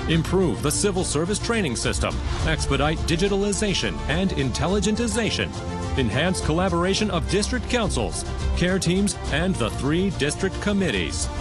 improve the civil service training system, expedite digitalization and intelligentization, enhance collaboration of district councils, care teams, and the 3 district committees.